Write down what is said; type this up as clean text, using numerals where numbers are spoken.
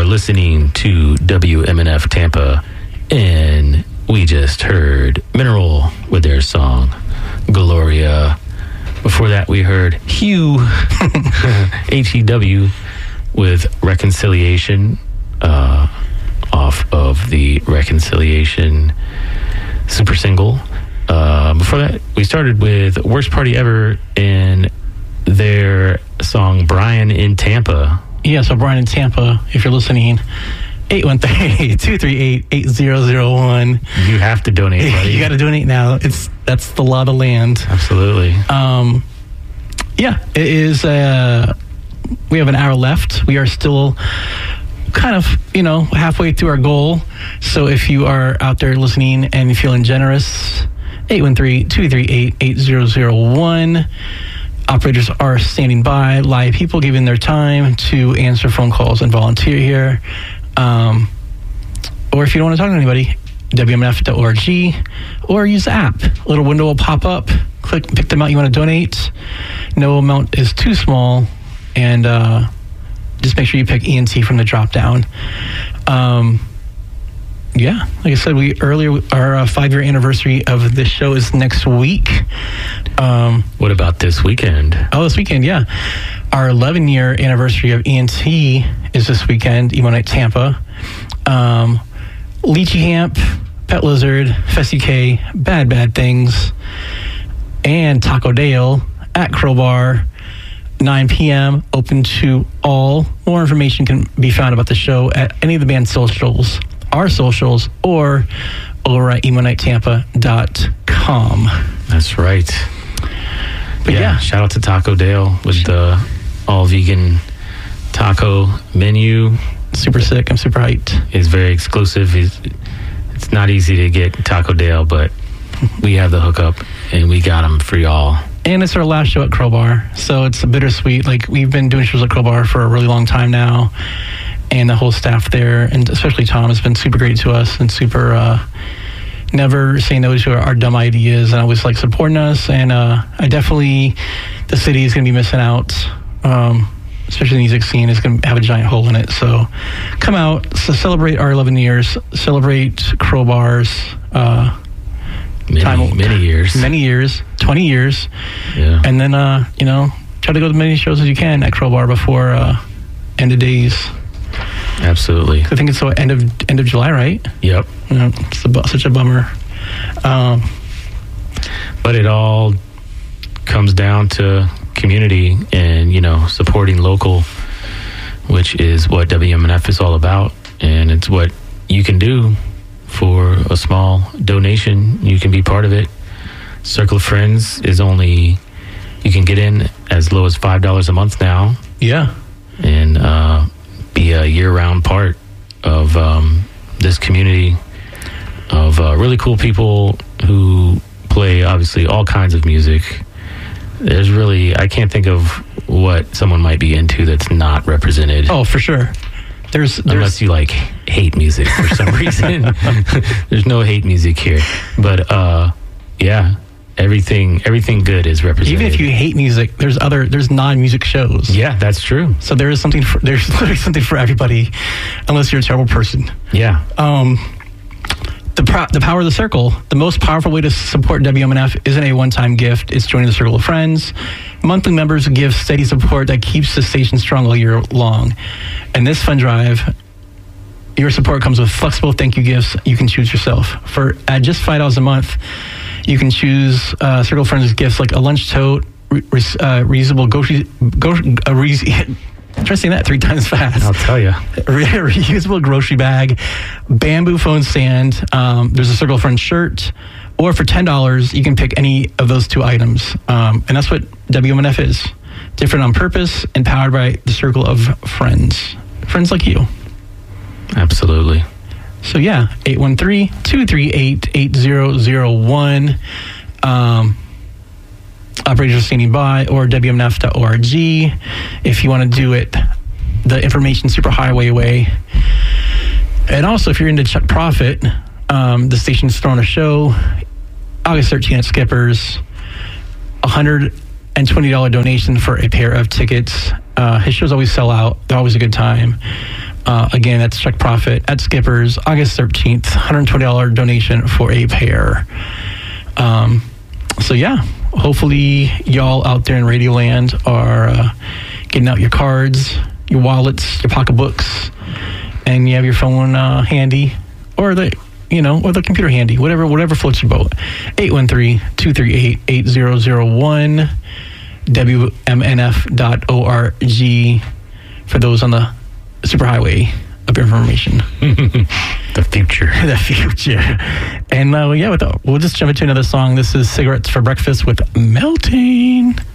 listening to WMNF Tampa, and we just heard Mineral with their song Gloria. Before that, we heard Hugh, H-E-W, with Reconciliation, off of the Reconciliation super single. Before that, we started with Worst Party Ever and their song Brian in Tampa. Yeah, so Brian in Tampa, if you're listening, 813-238-8001. You have to donate, buddy. You got to donate now. That's the law of the land. Absolutely. Yeah, it is. We have an hour left. We are still kind of, halfway through our goal. So if you are out there listening and feeling generous, 813-238-8001. Operators are standing by, live people giving their time to answer phone calls and volunteer here. Or if you don't want to talk to anybody, WMNF.org, or use the app. A little window will pop up. Pick the amount you want to donate. No amount is too small. And just make sure you pick ENT from the drop down. Yeah, like I said, our 5-year anniversary of this show is next week. What about this weekend? Oh, this weekend, yeah. Our 11-year anniversary of ENT is this weekend, Emo Night Tampa. Lychee Camp, Pet Lizard, Fessy K, Bad Things, and Taco Dale at Crowbar, 9 p.m., open to all. More information can be found about the show at any of the band's socials, our socials, or over at emonighttampa.com. That's right. But yeah, shout out to Taco Dale with the all-vegan taco menu. Super sick. I'm super hyped. It's very exclusive. It's not easy to get Taco Dale, but we have the hookup, and we got them for y'all. And it's our last show at Crowbar, so it's a bittersweet. Like, we've been doing shows at Crowbar for a really long time now, and the whole staff there, and especially Tom, has been super great to us and super never say no to our dumb ideas, and always like supporting us. And the city is going to be missing out, especially the music scene is going to have a giant hole in it. So come out, celebrate our 11 years, celebrate Crowbar's many years, 20 years. Yeah. And then, try to go to as many shows as you can at Crowbar before end of days. Absolutely. I think it's the end of July, right? Yep. It's such a bummer. But it all comes down to community and, supporting local, which is what WMNF is all about. And it's what you can do for a small donation. You can be part of it. Circle of Friends is you can get in as low as $5 a month now. Yeah. And be a year-round part of this community of really cool people who play, obviously, all kinds of music. There's I can't think of what someone might be into that's not represented. Oh, for sure. Unless you hate music for some reason. There's no hate music here. But yeah, everything good is represented. Even if you hate music, there's non-music shows. Yeah, that's true. So there's literally something for everybody, unless you're a terrible person. Yeah. The power of the circle. The most powerful way to support WMNF isn't a one-time gift. It's joining the circle of friends. Monthly members give steady support that keeps the station strong all year long. And this fund drive, your support comes with flexible thank you gifts you can choose yourself. At just $5 a month, you can choose Circle of Friends gifts like a lunch tote, reusable try saying that 3 times fast. I'll tell you. Reusable grocery bag, bamboo phone stand. There's a Circle of Friends shirt, or for $10, you can pick any of those 2 items. And that's what WMNF is. Different on purpose and powered by the Circle of Friends. Friends like you. Absolutely. So yeah, 813-238-8001. Operators are standing by, or WMNF.org if you want to do it the information superhighway way. And also, if you're into Chuck Prophet, the station's throwing a show August 13th at Skipper's. $120 donation for a pair of tickets. His shows always sell out. They're always a good time. Again, that's check profit at Skippers, August 13th, $120 donation for a pair. So yeah, hopefully y'all out there in Radioland are getting out your cards, your wallets, your pocketbooks, and you have your phone handy, or the computer handy, whatever floats your boat. 813-238-8001, WMNF.org for those on the superhighway of information. The future. The future. And we'll just jump into another song. This is Cigarettes for Breakfast with Melting.